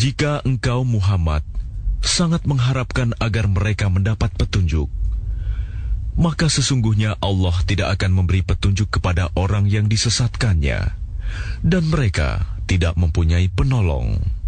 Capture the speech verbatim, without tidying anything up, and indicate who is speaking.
Speaker 1: Jika engkau Muhammad sangat mengharapkan agar mereka mendapat petunjuk, maka sesungguhnya Allah tidak akan memberi petunjuk kepada orang yang disesatkannya, dan mereka tidak mempunyai penolong.